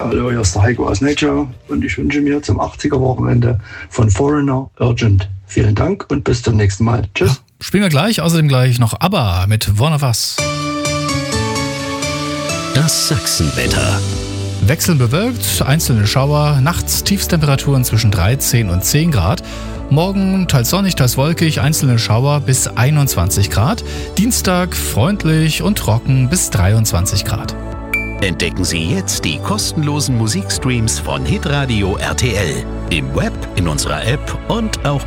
Hallo, hier ist der Heiko aus Nature und ich wünsche mir zum 80er-Wochenende von Foreigner Urgent. Vielen Dank und bis zum nächsten Mal. Tschüss. Ja, spielen wir gleich, außerdem gleich noch ABBA mit One of Us. Das Sachsenwetter. Wechselnd bewölkt, einzelne Schauer, nachts Tiefstemperaturen zwischen 13 und 10 Grad. Morgen teils sonnig, teils wolkig, einzelne Schauer bis 21 Grad. Dienstag freundlich und trocken bis 23 Grad. Entdecken Sie jetzt die kostenlosen Musikstreams von Hitradio RTL. Im Web, in unserer App und auch